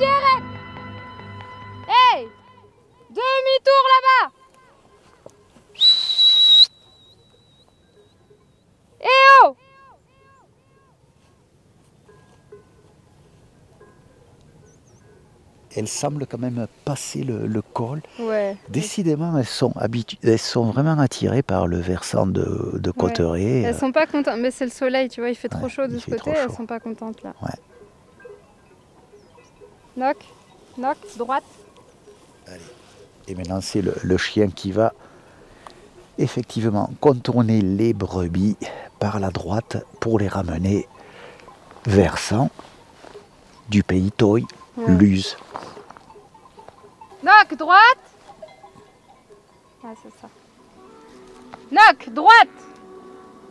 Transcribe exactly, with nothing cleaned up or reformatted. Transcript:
arrête. Hey, demi-tour là-bas. Eh oh. Elles semblent quand même passer le, le col. Ouais. Décidément, elles sont, habitu- elles sont vraiment attirées par le versant de, de Cauterets. Ouais. Elles sont pas contentes, mais c'est le soleil, tu vois, il fait trop Ouais, chaud de il ce fait côté, trop elles chaud. sont pas contentes là. Ouais. Knock, knock, droite. Allez. Et maintenant, c'est le, le chien qui va effectivement contourner les brebis par la droite pour les ramener versant du pays Toy, Ouais. Luz. Knock, droite. Ah, c'est ça. Knock, droite.